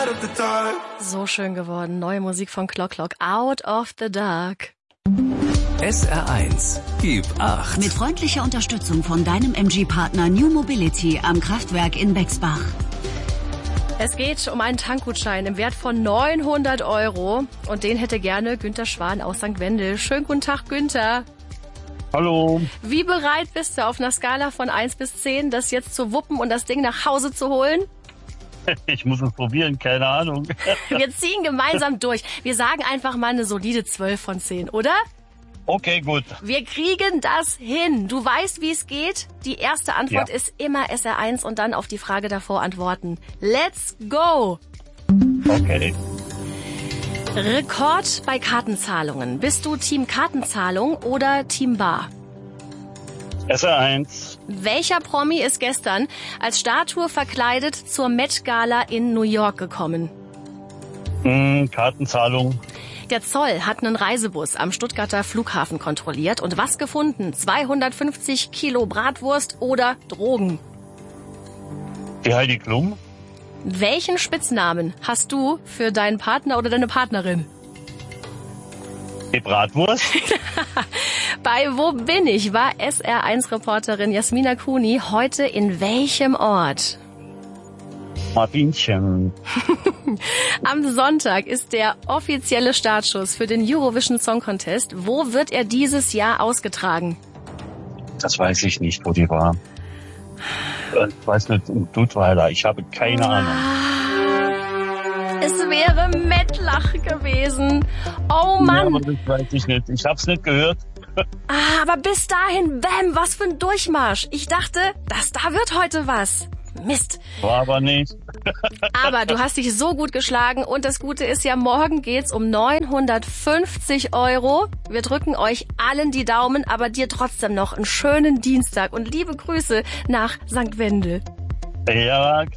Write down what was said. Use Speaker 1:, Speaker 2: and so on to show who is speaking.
Speaker 1: So schön geworden. Neue Musik von Clock, Out of the Dark.
Speaker 2: SR1, gib 8.
Speaker 3: Mit freundlicher Unterstützung von deinem MG-Partner New Mobility am Kraftwerk in Bexbach.
Speaker 1: Es geht um einen Tankgutschein im Wert von 900 € und den hätte gerne Günther Schwan aus St. Wendel. Schönen guten Tag, Günther.
Speaker 4: Hallo.
Speaker 1: Wie bereit bist du auf einer Skala von 1 bis 10, das jetzt zu wuppen und das Ding nach Hause zu holen?
Speaker 4: Ich muss es probieren, keine Ahnung.
Speaker 1: Wir ziehen gemeinsam durch. Wir sagen einfach mal eine solide 12 von 10, oder?
Speaker 4: Okay, gut.
Speaker 1: Wir kriegen das hin. Du weißt, wie es geht. Die erste Antwort ist immer SR1 und dann auf die Frage davor antworten. Let's go!
Speaker 4: Okay.
Speaker 1: Rekord bei Kartenzahlungen. Bist du Team Kartenzahlung oder Team Bar?
Speaker 4: SR1.
Speaker 1: Welcher Promi ist gestern als Statue verkleidet zur Met-Gala in New York gekommen?
Speaker 4: Kartenzahlung.
Speaker 1: Der Zoll hat einen Reisebus am Stuttgarter Flughafen kontrolliert und was gefunden? 250 Kilo Bratwurst oder Drogen?
Speaker 4: Die Heidi Klum.
Speaker 1: Welchen Spitznamen hast du für deinen Partner oder deine Partnerin?
Speaker 4: Die Bratwurst.
Speaker 1: Bei Wo bin ich war SR1-Reporterin Jasmina Kuni heute in welchem Ort?
Speaker 4: Martinchen.
Speaker 1: Am Sonntag ist der offizielle Startschuss für den Eurovision Song Contest. Wo wird er dieses Jahr ausgetragen?
Speaker 4: Das weiß ich nicht, wo die war. Ich weiß nicht, in Dudweiler. Ich habe keine Ahnung.
Speaker 1: Es wäre Mettlach gewesen. Oh Mann.
Speaker 4: Ja, aber das weiß ich nicht. Ich hab's nicht gehört.
Speaker 1: Aber bis dahin, bäm, was für ein Durchmarsch. Ich dachte, da wird heute was. Mist.
Speaker 4: War aber nicht.
Speaker 1: Aber du hast dich so gut geschlagen und das Gute ist ja, morgen geht's um 950 €. Wir drücken euch allen die Daumen, aber dir trotzdem noch einen schönen Dienstag und liebe Grüße nach St. Wendel.
Speaker 4: Ja,